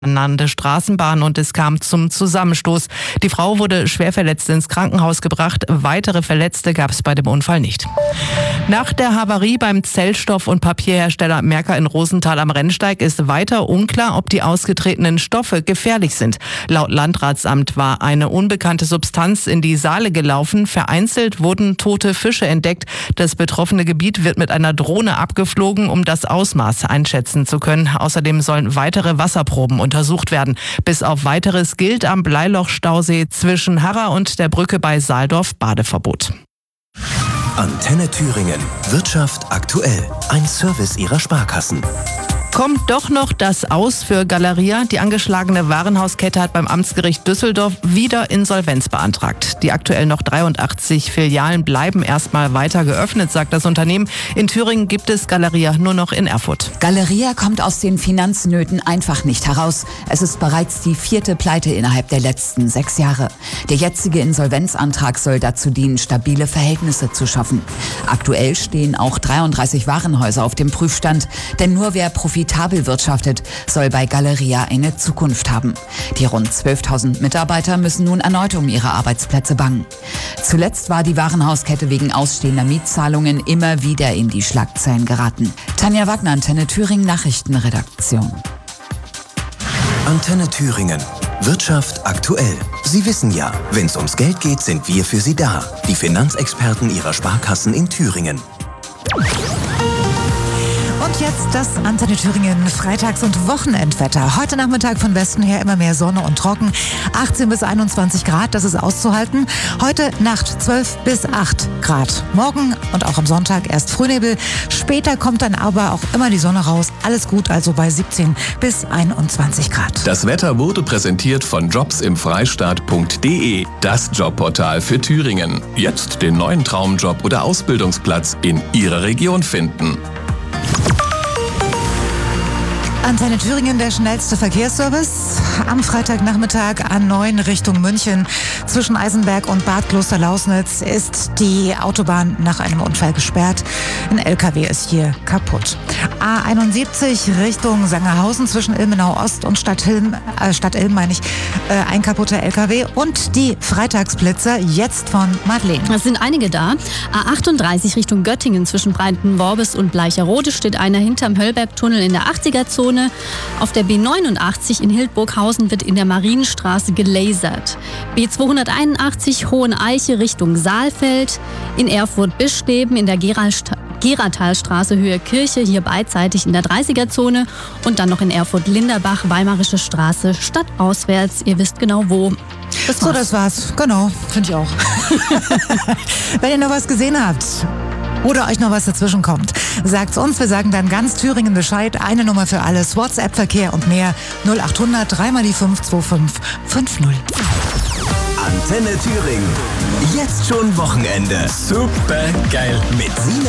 Nannte Straßenbahn und es kam zum Zusammenstoß. Die Frau wurde schwer verletzt ins Krankenhaus gebracht. Weitere Verletzte gab es bei dem Unfall nicht. Nach der Havarie beim Zellstoff- und Papierhersteller Merker in Rosenthal am Rennsteig ist weiter unklar, ob die ausgetretenen Stoffe gefährlich sind. Laut Landratsamt war eine unbekannte Substanz in die Saale gelaufen. Vereinzelt wurden tote Fische entdeckt. Das betroffene Gebiet wird mit einer Drohne abgeflogen, um das Ausmaß einschätzen zu können. Außerdem sollen weitere Wasserproben untersucht werden. Bis auf Weiteres gilt am Bleiloch-Stausee zwischen Harra und der Brücke bei Saaldorf Badeverbot. Antenne Thüringen. Wirtschaft aktuell. Ein Service Ihrer Sparkassen. Kommt doch noch das Aus für Galeria. Die angeschlagene Warenhauskette hat beim Amtsgericht Düsseldorf wieder Insolvenz beantragt. Die aktuell noch 83 Filialen bleiben erstmal weiter geöffnet, sagt das Unternehmen. In Thüringen gibt es Galeria nur noch in Erfurt. Galeria kommt aus den Finanznöten einfach nicht heraus. Es ist bereits die 4. Pleite innerhalb der letzten 6 Jahre. Der jetzige Insolvenzantrag soll dazu dienen, stabile Verhältnisse zu schaffen. Aktuell stehen auch 33 Warenhäuser auf dem Prüfstand, denn nur wer profitabel wirtschaftet, soll bei Galeria eine Zukunft haben. Die rund 12.000 Mitarbeiter müssen nun erneut um ihre Arbeitsplätze bangen. Zuletzt war die Warenhauskette wegen ausstehender Mietzahlungen immer wieder in die Schlagzeilen geraten. Tanja Wagner, Antenne Thüringen, Nachrichtenredaktion. Antenne Thüringen. Wirtschaft aktuell. Sie wissen ja, wenn es ums Geld geht, sind wir für Sie da. Die Finanzexperten Ihrer Sparkassen in Thüringen. Und jetzt das Antenne Thüringen Freitags- und Wochenendwetter. Heute Nachmittag von Westen her immer mehr Sonne und trocken. 18 bis 21 Grad, das ist auszuhalten. Heute Nacht 12 bis 8 Grad. Morgen und auch am Sonntag erst Frühnebel. Später kommt dann aber auch immer die Sonne raus. Alles gut, also bei 17 bis 21 Grad. Das Wetter wurde präsentiert von jobsimfreistaat.de, das Jobportal für Thüringen. Jetzt den neuen Traumjob oder Ausbildungsplatz in Ihrer Region finden. Antenne Thüringen, der schnellste Verkehrsservice. Am Freitagnachmittag A9 Richtung München. Zwischen Eisenberg und Bad Klosterlausnitz ist die Autobahn nach einem Unfall gesperrt. Ein LKW ist hier kaputt. A71 Richtung Sangerhausen zwischen Ilmenau Ost und Stadt Ilm ein kaputter LKW. Und die Freitagsblitzer jetzt von Madeleine. Es sind einige da. A38 Richtung Göttingen zwischen Breitenworbis und Bleicherode steht einer hinterm Höllbergtunnel in der 80er-Zone. Auf der B89 in Hildburghausen wird in der Marienstraße gelasert. B281 Hoheneiche Richtung Saalfeld. In Erfurt-Bischleben in der Geratalstraße Höhe Kirche, hier beidseitig in der 30er-Zone. Und dann noch in Erfurt-Linderbach, Weimarische Straße, stadtauswärts. Ihr wisst genau wo. Das war's. Genau, finde ich auch. Wenn ihr noch was gesehen habt oder euch noch was dazwischen kommt, sagt's uns. Wir sagen dann ganz Thüringen Bescheid. Eine Nummer für alles. WhatsApp-Verkehr und mehr. 0800 3 mal die 52550. Antenne Thüringen. Jetzt schon Wochenende. Super geil. Mit Sina